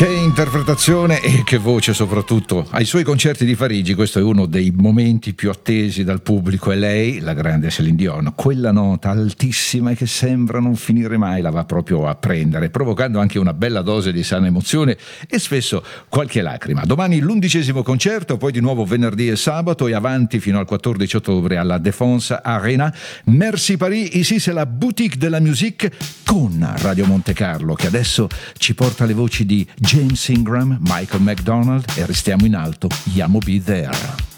Che interpretazione e che voce soprattutto. Ai suoi concerti di Parigi questo è uno dei momenti più attesi dal pubblico e lei, la grande Céline Dion, quella nota altissima che sembra non finire mai la va proprio a prendere, provocando anche una bella dose di sana emozione e spesso qualche lacrima. Domani l'11° concerto, poi di nuovo venerdì e sabato e avanti fino al 14 ottobre alla Défense Arena. Merci Paris, ici c'est la boutique de la musique con Radio Monte Carlo che adesso ci porta le voci di James Ingram, Michael McDonald e restiamo in alto, Yamo Be There.